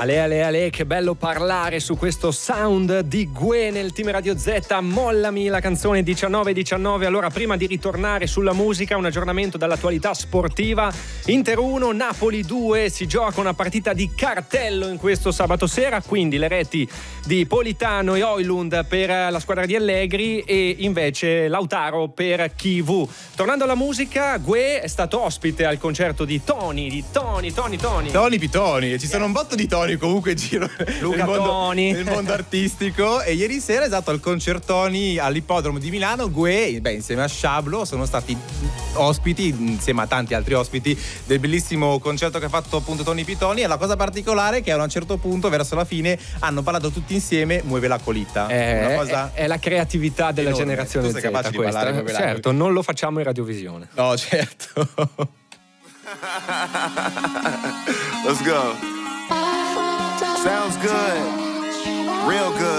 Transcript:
Ale, che bello parlare su questo sound di Gue nel Team Radio Z. Mollami la canzone 19-19. Allora, prima di ritornare sulla musica, un aggiornamento dall'attualità sportiva. Inter 1, Napoli 2, si gioca una partita di cartello in questo sabato sera, quindi le reti di Politano e Højlund per la squadra di Allegri e invece Lautaro per Chivu. Tornando alla musica, Gue è stato ospite al concerto di Tony Pitoni, ci sono un botto di Toni comunque in giro nel mondo artistico, e ieri sera, esatto, al concertoni all'ippodromo di Milano, Gue insieme a Sciablo sono stati ospiti insieme a tanti altri ospiti del bellissimo concerto che ha fatto appunto Tony Pitoni. E la cosa particolare è che a un certo punto, verso la fine, hanno parlato tutti insieme Muove la colita. Una cosa è la creatività della enorme. generazione Tu sei Z capace di questa. parlare Muove la Certo, non lo facciamo in radiovisione. No, certo. Let's go. Sounds good. Real good.